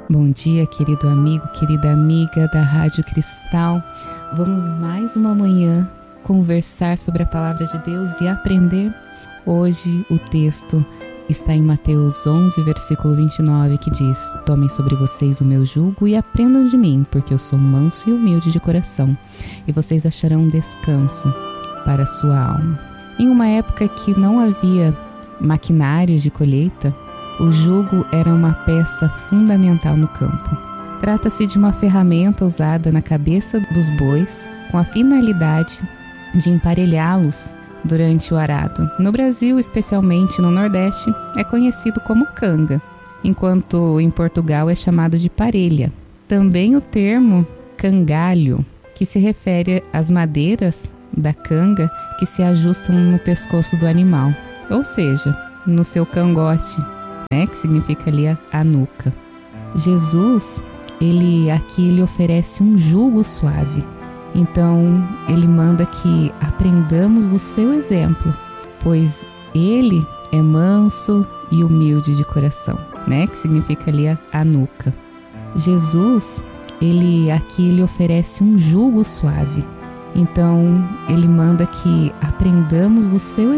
Bom dia, querido amigo, querida amiga da Rádio Cristal. Vamos mais uma manhã conversar sobre a Palavra de Deus e aprender. Hoje o texto está em Mateus 11, versículo 29, que diz: Tomem sobre vocês o meu jugo e aprendam de mim, porque eu sou manso e humilde de coração, e vocês acharão descanso para a sua alma. Em uma época que não havia maquinários de colheita, o jugo era uma peça fundamental no campo. Trata-se de uma ferramenta usada na cabeça dos bois com a finalidade de emparelhá-los durante o arado. No Brasil, especialmente no Nordeste, é conhecido como canga, enquanto em Portugal é chamado de parelha. Também o termo cangalho, que se refere às madeiras da canga que se ajustam no pescoço do animal, ou seja, no seu cangote, que significa ali a nuca. Jesus, ele oferece um jugo suave. Então, ele manda que aprendamos do seu exemplo, pois ele é manso e humilde de coração, que significa ali a nuca. Jesus, ele oferece um jugo suave. Então, ele manda que aprendamos do seu exemplo,